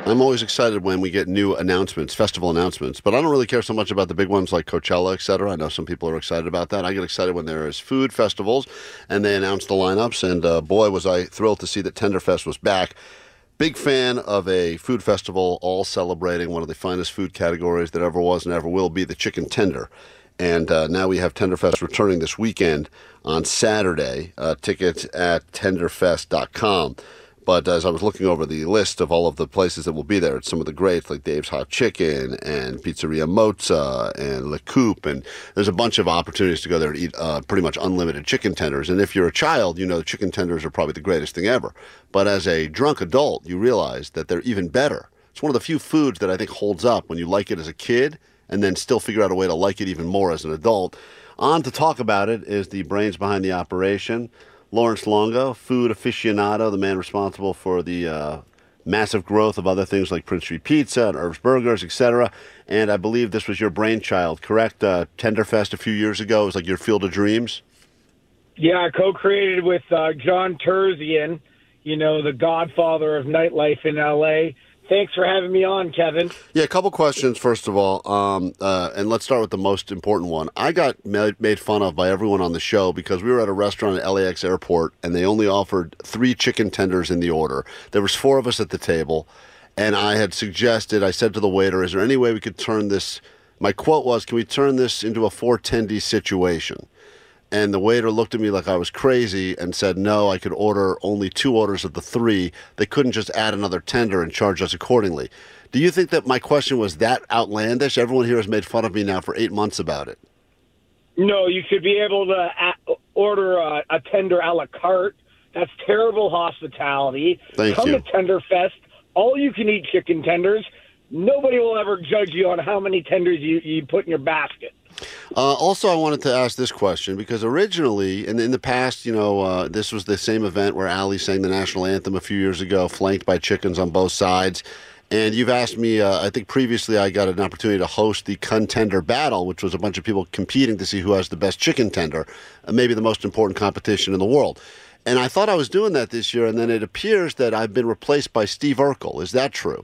I'm always excited when we get new announcements, festival announcements, but I don't really care so much about the big ones like Coachella, et cetera. I know some people are excited about that. I get excited when there is food festivals and they announce the lineups, and boy, was I thrilled to see that Tenderfest was back. Big fan of a food festival, all celebrating one of the finest food categories that ever was and ever will be, the chicken tender. And now we have Tenderfest returning this weekend on Saturday. Tickets at tenderfest.com. But as I was looking over the list of all of the places that will be there, it's some of the greats like Dave's Hot Chicken and Pizzeria Mozza and Le Coop. And there's a bunch of opportunities to go there and eat pretty much unlimited chicken tenders. And if you're a child, you know chicken tenders are probably the greatest thing ever. But as a drunk adult, you realize that they're even better. It's one of the few foods that I think holds up when you like it as a kid and then still figure out a way to like it even more as an adult. On to talk about it is the brains behind the operation, Lawrence Longo, food aficionado, the man responsible for the massive growth of other things like Prince Street Pizza and Herb's Burgers, etc. And I believe this was your brainchild, correct? Tenderfest a few years ago. It was like your field of dreams. Yeah, I co-created with John Terzian, the godfather of nightlife in L.A. Thanks for having me on, Kevin. Yeah, a couple questions, first of all, and let's start with the most important one. I got made fun of by everyone on the show because we were at a restaurant at LAX airport, and they only offered 3 chicken tenders in the order. There was 4 of us at the table, and I said to the waiter, is there any way we could turn this, my quote was, can we turn this into a 4-tendy situation? And the waiter looked at me like I was crazy and said, no, I could order only 2 orders of the 3. They couldn't just add another tender and charge us accordingly. Do you think that my question was that outlandish? Everyone here has made fun of me now for 8 months about it. No, you should be able to order a tender a la carte. That's terrible hospitality. Thank Come you. to Tenderfest. All you can eat chicken tenders. Nobody will ever judge you on how many tenders you put in your basket. Also, I wanted to ask this question because originally, and in the past, this was the same event where Ali sang the national anthem a few years ago, flanked by chickens on both sides. And you've asked me, I think previously I got an opportunity to host the Contender Battle, which was a bunch of people competing to see who has the best chicken tender, maybe the most important competition in the world. And I thought I was doing that this year, and then it appears that I've been replaced by Steve Urkel. Is that true?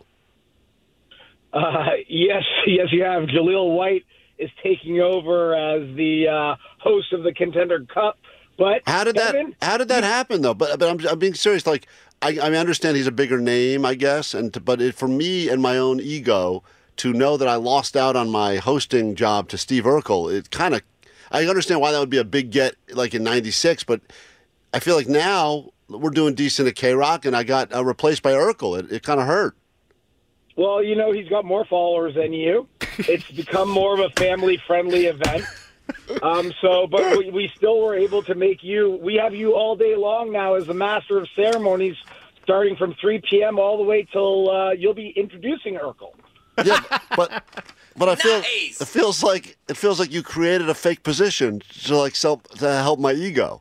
Yes, you have. Jaleel White is taking over as the host of the Contender Cup. But how did that happen though? But I'm being serious. Like I understand he's a bigger name, I guess, for me and my own ego to know that I lost out on my hosting job to Steve Urkel, I understand why that would be a big get like in '96, but I feel like now we're doing decent at K-Rock and I got replaced by Urkel. It kind of hurt. Well, he's got more followers than you. It's become more of a family-friendly event. But we still were able to we have you all day long now as the master of ceremonies, starting from 3 p.m. all the way till you'll be introducing Urkel. Yeah, but I feel it feels like you created a fake position to help my ego.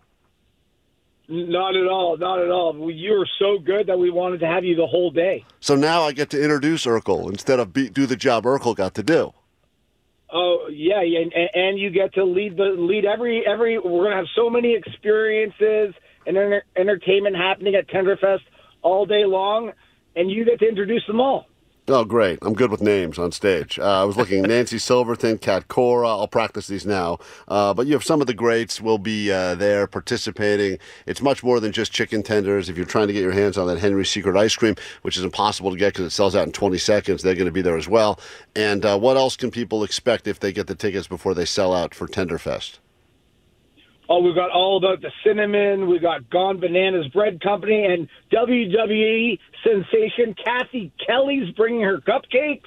Not at all. Not at all. You were so good that we wanted to have you the whole day. So now I get to introduce Urkel instead of do the job Urkel got to do. Oh yeah, and you get to lead every. We're gonna have so many experiences and entertainment happening at Tenderfest all day long, and you get to introduce them all. Oh, great. I'm good with names on stage. I was looking Nancy Silverton, Kat Cora. I'll practice these now. But you have some of the greats will be there participating. It's much more than just chicken tenders. If you're trying to get your hands on that Henry's Secret ice cream, which is impossible to get because it sells out in 20 seconds, they're going to be there as well. And what else can people expect if they get the tickets before they sell out for Tenderfest? Oh, we've got All About the Cinnamon. We've got Gone Bananas Bread Company and WWE sensation Kathy Kelly's bringing her cupcakes.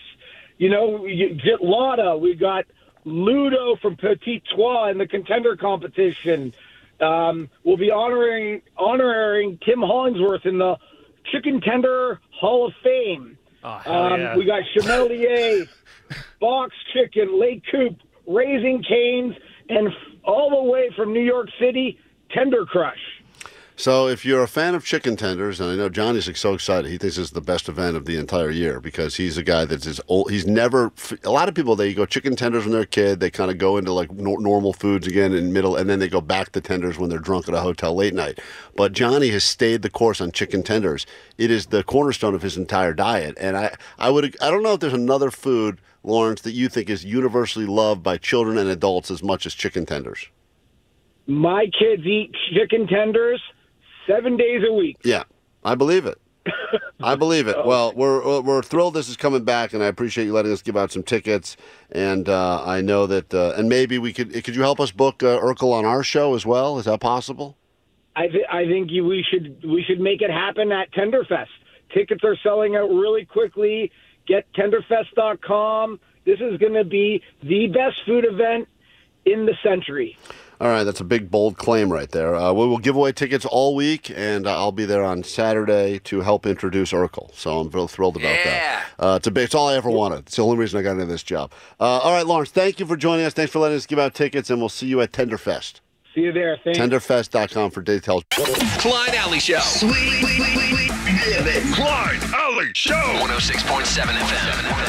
Lotta. We got Ludo from Petit Trois in the contender competition. We'll be honoring Tim Hollingsworth in the Chicken Tender Hall of Fame. Oh, hell yeah. We got Chamelier, Box Chicken, Lake Coop, Raising Cane's, and all the way from New York City, Tender Crush. So if you're a fan of chicken tenders, and I know Johnny's so excited, he thinks it's the best event of the entire year because he's a guy that's his old. He's never. A lot of people, they go chicken tenders when they're a kid. They kind of go into like normal foods again in middle, and then they go back to tenders when they're drunk at a hotel late night. But Johnny has stayed the course on chicken tenders. It is the cornerstone of his entire diet, and I don't know if there's another food, Lawrence, that you think is universally loved by children and adults as much as chicken tenders. My kids eat chicken tenders 7 days a week. Yeah, I believe it. I believe it. Well, we're thrilled this is coming back, and I appreciate you letting us give out some tickets. And I know that, and maybe could you help us book Urkel on our show as well? Is that possible? I think we should make it happen at Tenderfest. Tickets are selling out really quickly. Get tenderfest.com. This is going to be the best food event in the century. All right, that's a big, bold claim right there. We will give away tickets all week, and I'll be there on Saturday to help introduce Urkel. So I'm real thrilled about that. It's all I ever wanted. It's the only reason I got into this job. All right, Lawrence, thank you for joining us. Thanks for letting us give out tickets, and we'll see you at Tenderfest. See you there. Thanks. Tenderfest.com for details. Clyde Alley Show. Sweet. Clyde Alley Show. 106.7 FM.